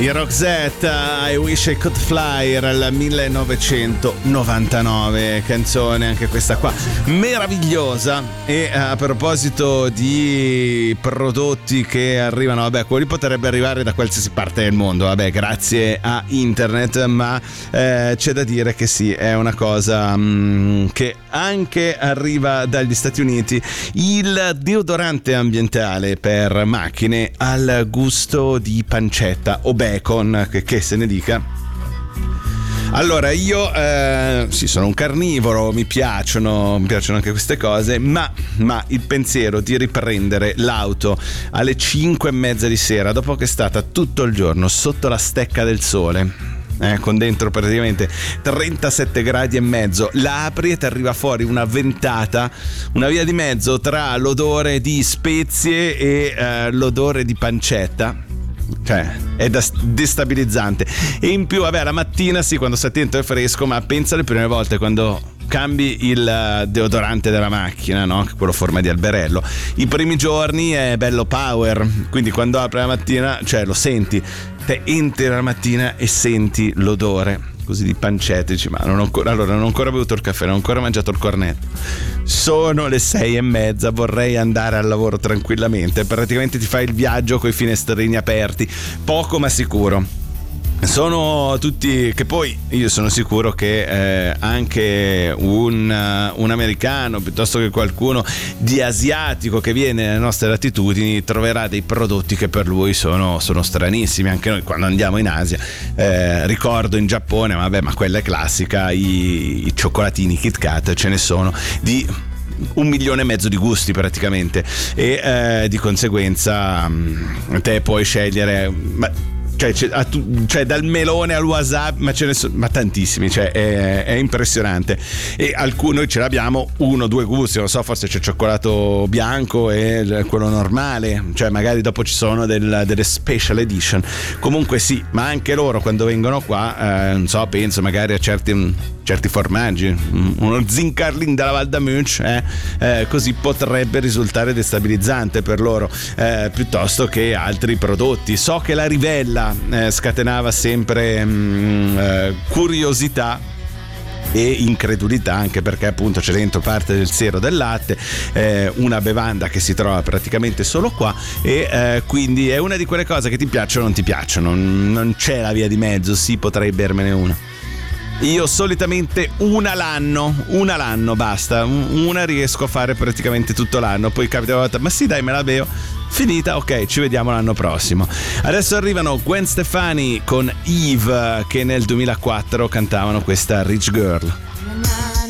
I Roxette, I Wish I Could Fly, era il 1999, canzone anche questa qua meravigliosa. E a proposito di prodotti che arrivano, vabbè, quelli potrebbe arrivare da qualsiasi parte del mondo, vabbè, grazie a internet, ma c'è da dire che sì, è una cosa che anche arriva dagli Stati Uniti, il deodorante ambientale per macchine al gusto di pancetta o bacon, che se ne dica. Allora, io sì, sono un carnivoro, mi piacciono anche queste cose, ma il pensiero di riprendere l'auto alle 5:30 di sera, dopo che è stata tutto il giorno sotto la stecca del sole, con dentro praticamente 37 gradi e mezzo, la apri e ti arriva fuori una ventata, una via di mezzo tra l'odore di spezie e l'odore di pancetta. Cioè, è destabilizzante. E in più, vabbè, la mattina sì, quando sta attento è fresco, ma pensa alle prime volte quando cambi il deodorante della macchina, no? Quello a forma di alberello. I primi giorni è bello power, quindi quando apri la mattina, cioè lo senti, te entri la mattina e senti l'odore così di pancette, dici, ma non ho ancora bevuto il caffè, non ho ancora mangiato il cornetto, sono le 6:30, vorrei andare al lavoro tranquillamente. Praticamente ti fai il viaggio coi finestrini aperti, poco ma sicuro. Sono tutti, che poi io sono sicuro che anche un americano piuttosto che qualcuno di asiatico che viene nelle nostre latitudini troverà dei prodotti che per lui sono stranissimi. Anche noi quando andiamo in Asia, ricordo in Giappone, vabbè, ma quella è classica, i cioccolatini Kit Kat, ce ne sono di 1,5 milioni di gusti praticamente, e di conseguenza te puoi scegliere, cioè dal melone al wasabi, ma ce ne sono, ma tantissimi, cioè è impressionante. E alcuni ce l'abbiamo 1 o 2 gusti, non so, forse c'è il cioccolato bianco e quello normale, cioè magari dopo ci sono delle special edition. Comunque sì, ma anche loro quando vengono qua, non so, penso magari a certi formaggi, uno Zincarlin della Val d'Amuch, così potrebbe risultare destabilizzante per loro, piuttosto che altri prodotti. So che la Rivella scatenava sempre curiosità e incredulità, anche perché appunto c'è dentro parte del siero del latte, una bevanda che si trova praticamente solo qua, e quindi è una di quelle cose che ti piacciono o non ti piacciono, non c'è la via di mezzo. Sì, potrei bermene una. Io solitamente una l'anno basta, una riesco a fare praticamente tutto l'anno, poi capita una volta, ma sì dai, me la bevo, finita, ok, ci vediamo l'anno prossimo. Adesso arrivano Gwen Stefani con Eve, che nel 2004 cantavano questa Rich Girl.